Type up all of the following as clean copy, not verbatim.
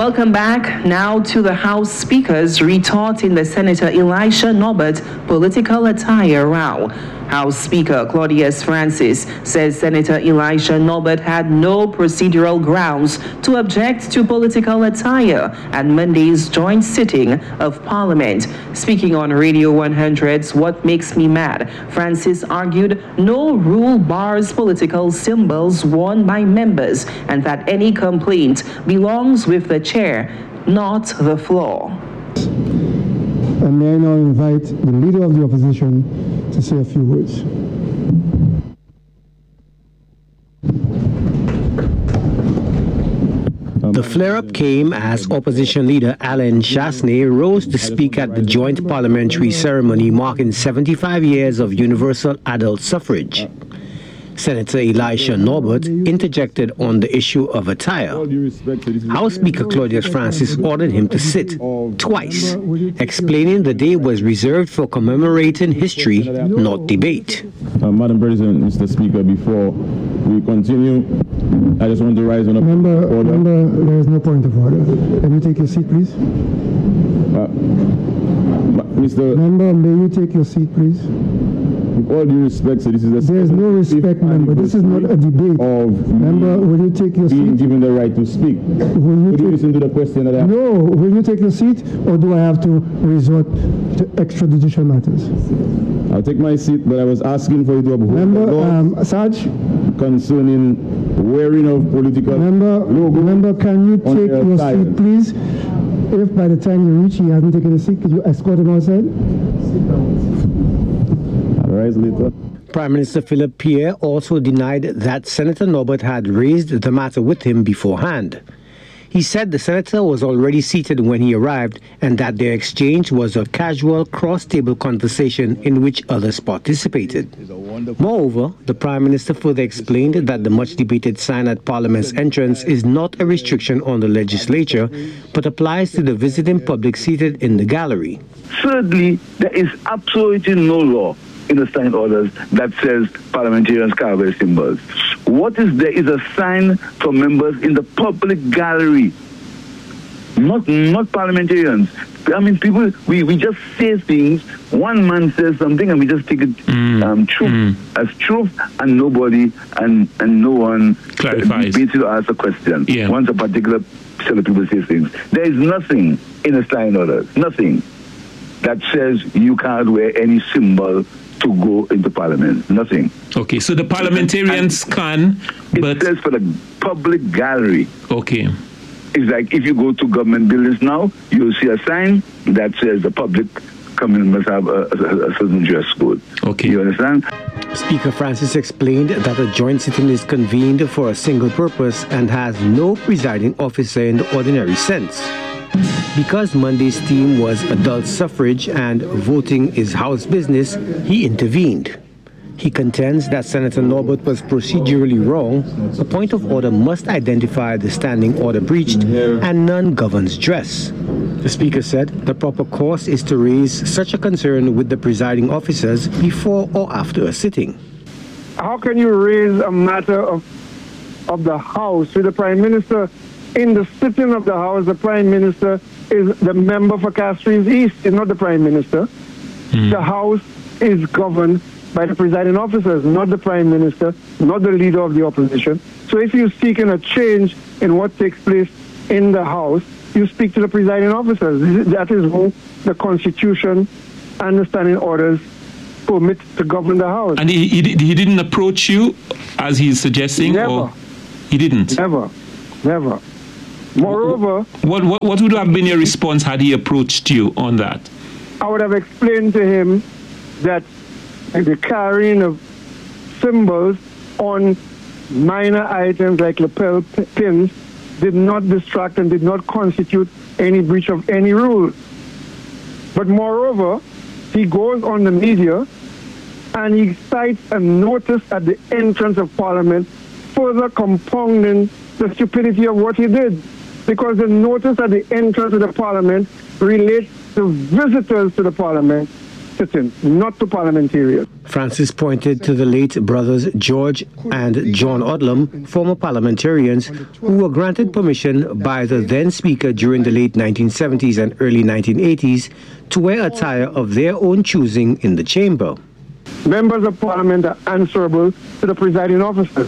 Welcome back. Now to the House Speaker's retort in the Senator Elisha Norbert political attire row. House Speaker Claudius Francis says Senator Elisha Norbert had no procedural grounds to object to political attire at Monday's joint sitting of Parliament. Speaking on Radio 100's What Makes Me Mad, Francis argued no rule bars political symbols worn by members and that any complaint belongs with the chair, not the floor. And may I now invite the Leader of the Opposition to say a few words. The flare-up came as Opposition Leader Alan Chastanet rose to speak at the joint parliamentary ceremony marking 75 years of universal adult suffrage. Senator Elisha Norbert interjected on the issue of attire. House Speaker Claudius Francis ordered him to sit twice, explaining the day was reserved for commemorating history, not debate. Madam President, Mr. Speaker, before we continue, I just want to rise on a order. Member, there is no point of order. Can you take your seat, please? Mr. Member, may you take your seat, please? With all due respect, so this is there is no respect, member. This is not a debate. Member, will you take your seat? Given the right to speak. Will you listen to the question that I have? No. Will you take your seat, or do I have to resort to extrajudicial matters? I'll take my seat, but I was asking for you to uphold Member, Sarge, concerning wearing of political Member, can you take your seat, please? If by the time you reach, he hasn't taken a seat, could you escort him outside? I'll rise later. Prime Minister Philip Pierre also denied that Senator Norbert had raised the matter with him beforehand. He said the senator was already seated when he arrived and that their exchange was a casual cross-table conversation in which others participated. Moreover, the Prime Minister further explained that the much-debated sign at Parliament's entrance is not a restriction on the legislature, but applies to the visiting public seated in the gallery. Thirdly, there is absolutely no law in the sign orders that says parliamentarians can't wear symbols. What is there is a sign for members in the public gallery, not parliamentarians. I mean, people, we just say things, one man says something and we just take it as truth, and nobody and no one clarifies. Basically asks a question. Yeah. Once a particular set of people say things. There is nothing in the sign orders, nothing that says you can't wear any symbol to go into Parliament. Nothing. Okay, so the parliamentarians can, but it says for the public gallery. Okay. It's like if you go to government buildings now, you'll see a sign that says the public must have a certain dress code. Okay. You understand? Speaker Francis explained that a joint sitting is convened for a single purpose and has no presiding officer in the ordinary sense. Because Monday's theme was adult suffrage and voting is House business, he intervened. He contends that Senator Norbert was procedurally wrong. A point of order must identify the standing order breached, and none governs dress. The Speaker said the proper course is to raise such a concern with the presiding officers before or after a sitting. How can you raise a matter of the House with the Prime Minister? In the sitting of the House, the Prime Minister is the member for Castries East, is not the Prime Minister. The House is governed by the presiding officers, not the Prime Minister, not the Leader of the Opposition. So if you're seeking a change in what takes place in the House, you speak to the presiding officers. That is who the Constitution and the standing orders permit to govern the House. And he didn't approach you as he's suggesting? Never. Or he didn't? Never. Moreover, what would have been your response had he approached you on that? I would have explained to him that the carrying of symbols on minor items like lapel pins did not distract and did not constitute any breach of any rule. But moreover, he goes on the media and he cites a notice at the entrance of Parliament, further compounding the stupidity of what he did. Because the notice at the entrance of the Parliament relates to visitors to the Parliament. sitting, not to parliamentarians. Francis pointed to the late brothers George and John Odlum, former parliamentarians, who were granted permission by the then Speaker during the late 1970s and early 1980s to wear attire of their own choosing in the chamber. Members of Parliament are answerable to the presiding officer.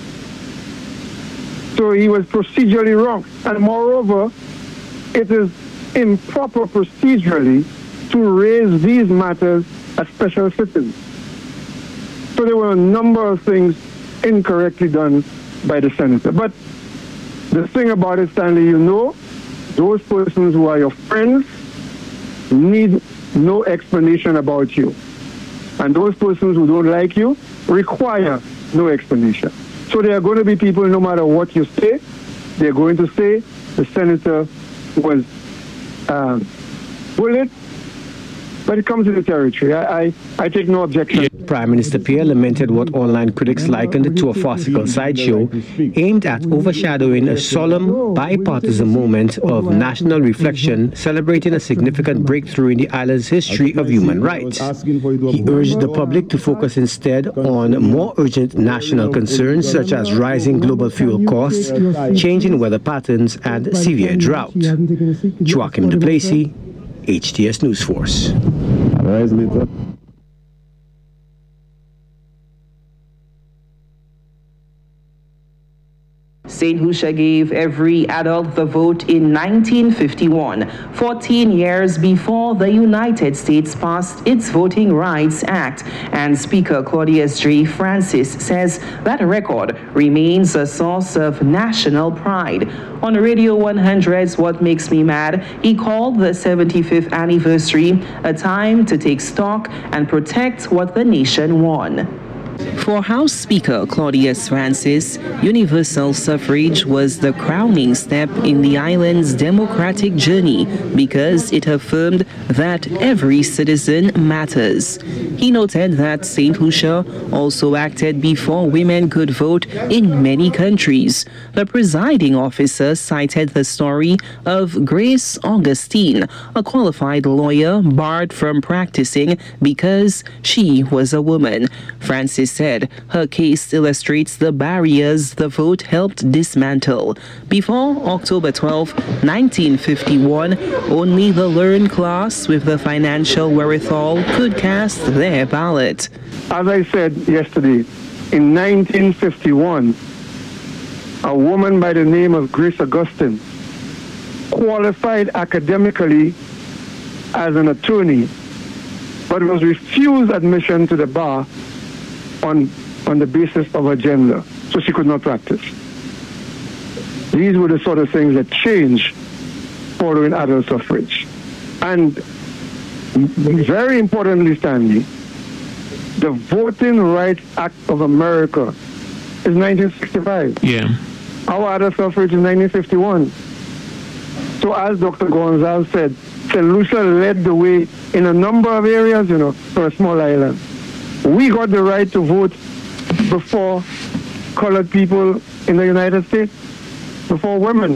So he was procedurally wrong. And moreover, it is improper procedurally to raise these matters at special sittings. So there were a number of things incorrectly done by the senator. But the thing about it, Stanley, you know, those persons who are your friends need no explanation about you. And those persons who don't like you require no explanation. So there are going to be people, no matter what you say, they're going to say the senator was bullied, but it comes to the territory. I take no objection. Prime Minister Pierre lamented what online critics likened to a farcical sideshow aimed at overshadowing a solemn bipartisan moment of national reflection celebrating a significant breakthrough in the island's history of human rights. He urged the public to focus instead on more urgent national concerns such as rising global fuel costs, changing weather patterns, and severe drought. Joachim Du Plessis, HTS News Force. St. Lucia gave every adult the vote in 1951, 14 years before the United States passed its Voting Rights Act. And Speaker Claudius J. Francis says that record remains a source of national pride. On Radio 100's What Makes Me Mad, he called the 75th anniversary a time to take stock and protect what the nation won. For House Speaker Claudius Francis, universal suffrage was the crowning step in the island's democratic journey because it affirmed that every citizen matters. He noted that St. Lucia also acted before women could vote in many countries. The presiding officer cited the story of Grace Augustine, a qualified lawyer barred from practicing because she was a woman. Francis said her case illustrates the barriers the vote helped dismantle. Before October 12, 1951, only the learned class with the financial wherewithal could cast their ballot. As I said yesterday, in 1951, a woman by the name of Grace Augustine, qualified academically as an attorney, but was refused admission to the bar on the basis of her gender, so she could not practice. These were the sort of things that changed following adult suffrage. And very importantly, Stanley, the Voting Rights Act of America is 1965. Yeah. Our adult suffrage is 1951. So as Dr. Gonzalez said, St. Lucia led the way in a number of areas, for a small island. We got the right to vote before colored people in the United States, before women.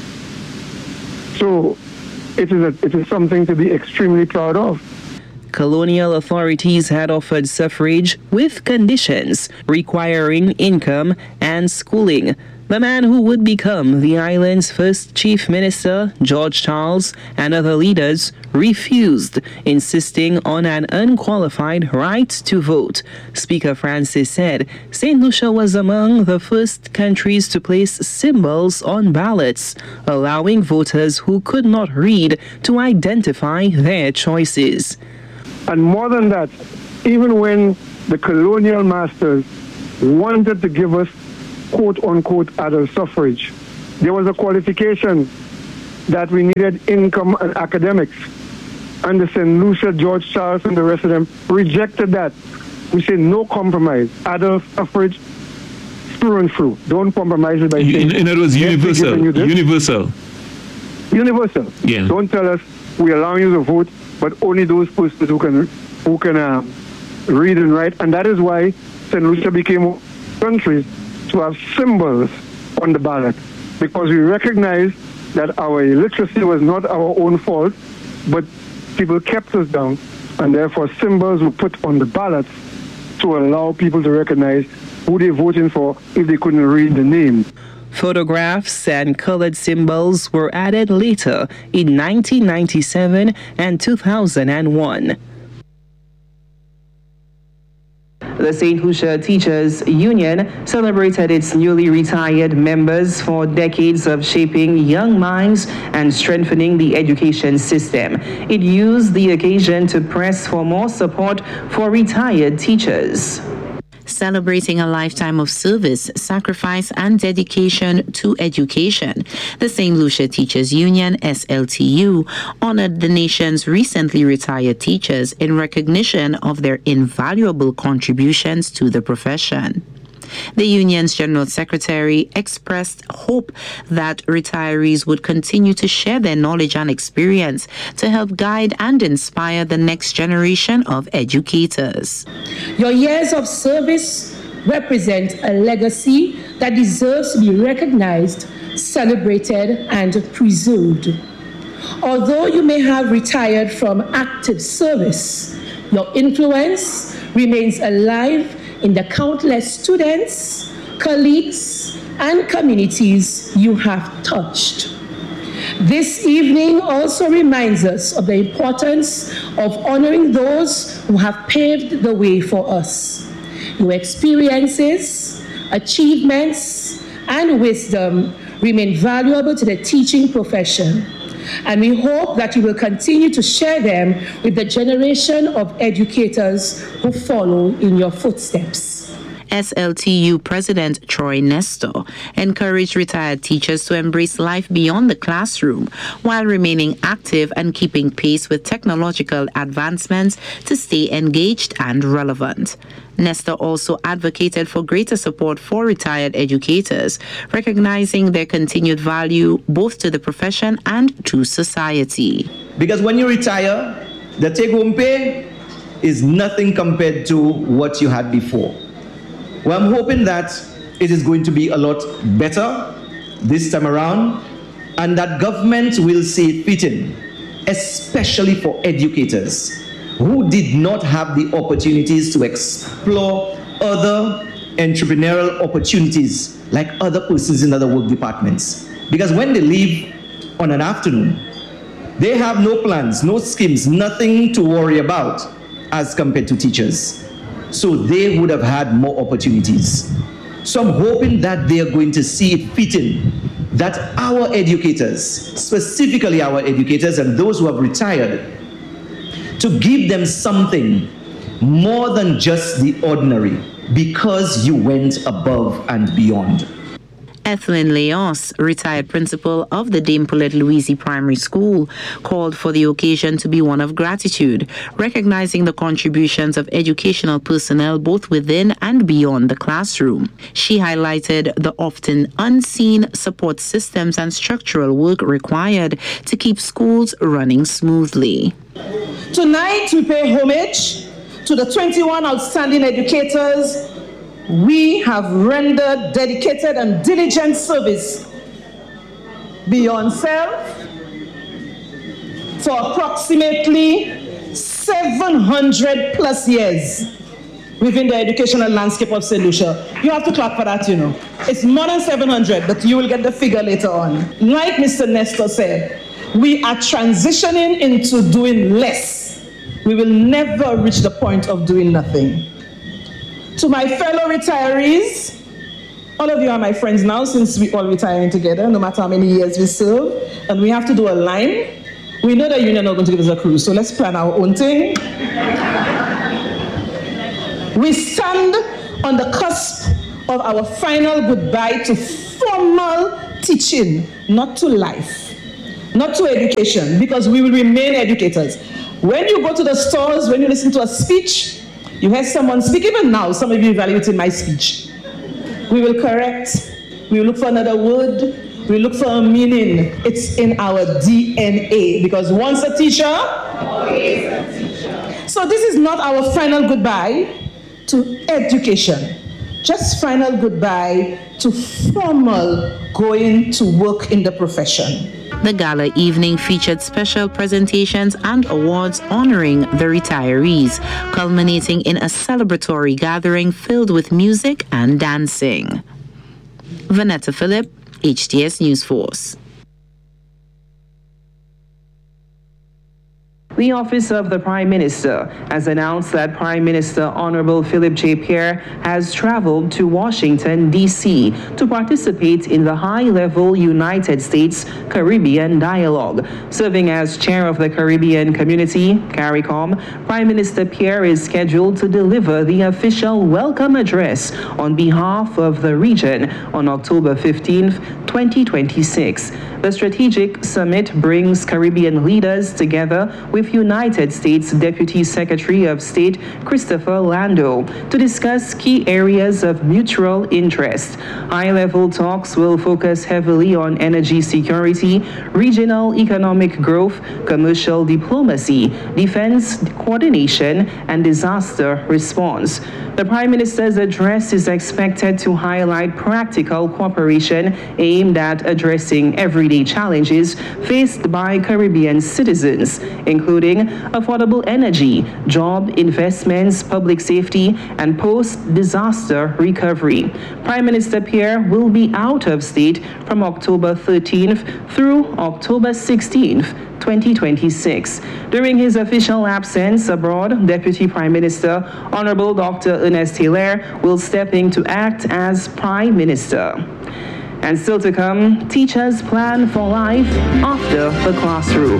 So it is something to be extremely proud of. Colonial authorities had offered suffrage with conditions requiring income and schooling. The man who would become the island's first chief minister, George Charles, and other leaders refused, insisting on an unqualified right to vote. Speaker Francis said St. Lucia was among the first countries to place symbols on ballots, allowing voters who could not read to identify their choices. And more than that, even when the colonial masters wanted to give us quote-unquote adult suffrage, there was a qualification that we needed income and academics. And the St. Lucia, George Charles, and the rest of them rejected that. We said no compromise. Adult suffrage through and through. Don't compromise it by saying... In other words, universal. Universal. Universal. Yeah. Don't tell us we allow you to vote, but only those persons who can read and write. And that is why St. Lucia became countries to have symbols on the ballot, because we recognize that our illiteracy was not our own fault, but people kept us down And therefore, symbols were put on the ballots to allow people to recognize who they're voting for if they couldn't read the name. Photographs and colored symbols were added later in 1997 and 2001. The St. Lucia Teachers Union celebrated its newly retired members for decades of shaping young minds and strengthening the education system. It used the occasion to press for more support for retired teachers. Celebrating a lifetime of service, sacrifice, and dedication to education, the St. Lucia Teachers Union, SLTU, honored the nation's recently retired teachers in recognition of their invaluable contributions to the profession. The union's general secretary expressed hope that retirees would continue to share their knowledge and experience to help guide and inspire the next generation of educators. Your years of service represent a legacy that deserves to be recognized, celebrated, and preserved. Although you may have retired from active service, your influence remains alive in the countless students, colleagues, and communities you have touched. This evening also reminds us of the importance of honoring those who have paved the way for us. Your experiences, achievements, and wisdom remain valuable to the teaching profession, and we hope that you will continue to share them with the generation of educators who follow in your footsteps. SLTU President Troy Nestor encouraged retired teachers to embrace life beyond the classroom while remaining active and keeping pace with technological advancements to stay engaged and relevant. Nestor also advocated for greater support for retired educators, recognizing their continued value both to the profession and to society. Because when you retire, the take-home pay is nothing compared to what you had before. Well, I'm hoping that it is going to be a lot better this time around, and that government will see it fitting, especially for educators who did not have the opportunities to explore other entrepreneurial opportunities like other persons in other work departments. Because when they leave on an afternoon, they have no plans, no schemes, nothing to worry about as compared to teachers. So they would have had more opportunities. So I'm hoping that they are going to see it fitting that our educators, specifically our educators and those who have retired, to give them something more than just the ordinary, because you went above and beyond. Ethelyn Leos, retired principal of the Dame Paulette Louise Primary School, called for the occasion to be one of gratitude, recognizing the contributions of educational personnel both within and beyond the classroom. She highlighted the often unseen support systems and structural work required to keep schools running smoothly. Tonight, we pay homage to the 21 outstanding educators we have rendered dedicated and diligent service beyond self for approximately 700 plus years within the educational landscape of St. Lucia. You have to clap for that, you know. It's more than 700, but you will get the figure later on. Like Mr. Nestor said, we are transitioning into doing less. We will never reach the point of doing nothing. To my fellow retirees, all of you are my friends now since we all retiring together, no matter how many years we serve, and we have to do a line. We know the union is not going to give us a cruise, so let's plan our own thing. We stand on the cusp of our final goodbye to formal teaching, not to life, not to education, because we will remain educators. When you go to the stores, when you listen to a speech, you hear someone speak, even now, some of you evaluating my speech. We will correct, we will look for another word, we will look for a meaning. It's in our DNA, because once a teacher, always a teacher. So this is not our final goodbye to education, just final goodbye to formal going to work in the profession. The gala evening featured special presentations and awards honoring the retirees, culminating in a celebratory gathering filled with music and dancing. Vanetta Phillip, HTS News Force. The Office of the Prime Minister has announced that Prime Minister Honorable Philip J. Pierre has traveled to Washington, D.C. to participate in the high-level United States-Caribbean Dialogue. Serving as chair of the Caribbean Community, CARICOM, Prime Minister Pierre is scheduled to deliver the official welcome address on behalf of the region on October 15, 2026. The strategic summit brings Caribbean leaders together with United States Deputy Secretary of State Christopher Lando to discuss key areas of mutual interest. High-level talks will focus heavily on energy security, regional economic growth, commercial diplomacy, defense coordination, and disaster response. The Prime Minister's address is expected to highlight practical cooperation aimed at addressing everyday challenges faced by Caribbean citizens, including affordable energy, job investments, public safety, and post-disaster recovery. Prime Minister Pierre will be out of state from October 13th through October 16th. 2026. During his official absence abroad, Deputy Prime Minister Honorable Dr. Ernest Hilaire will step in to act as Prime Minister. And still to come, teachers plan for life after the classroom.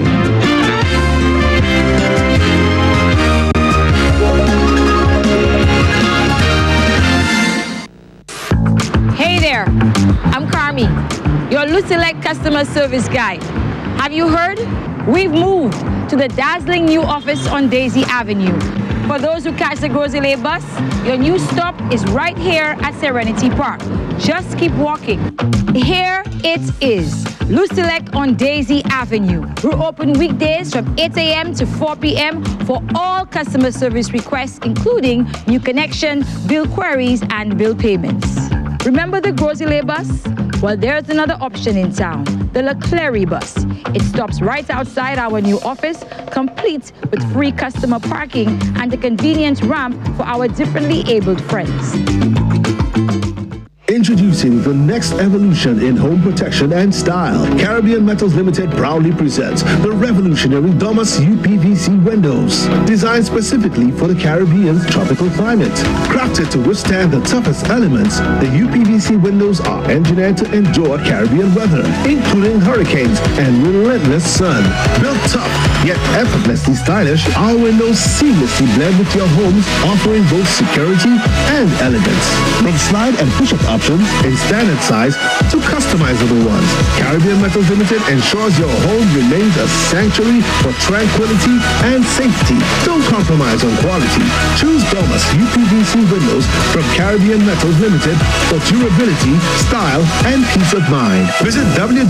Hey there, I'm Carmi, your Lucilec customer service guy. Have you heard? We've moved to the dazzling new office on Daisy Avenue. For those who catch the Groselay bus, your new stop is right here at Serenity Park. Just keep walking. Here it is, Lucilec on Daisy Avenue. We're open weekdays from 8 a.m. to 4 p.m. for all customer service requests, including new connection, bill queries, and bill payments. Remember the Groselay bus? Well, there's another option in town, the Leclerc bus. It stops right outside our new office, complete with free customer parking and a convenient ramp for our differently abled friends. Introducing the next evolution in home protection and style. Caribbean Metals Limited proudly presents the revolutionary Domus UPVC windows. Designed specifically for the Caribbean's tropical climate. Crafted to withstand the toughest elements, the UPVC windows are engineered to endure Caribbean weather, including hurricanes and relentless sun. Built tough, yet effortlessly stylish, our windows seamlessly blend with your homes, offering both security and elegance. From slide and push-up options in standard size to customizable ones, Caribbean Metals Limited ensures your home remains a sanctuary for tranquility and safety. Don't compromise on quality. Choose Domus UPVC windows from Caribbean Metals Limited for durability, style, and peace of mind. Visit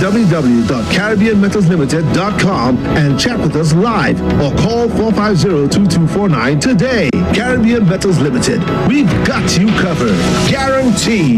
www.caribbeanmetalslimited.com and chat with us live or call 450-2249 today. Caribbean Metals Limited. We've got you covered. Guaranteed.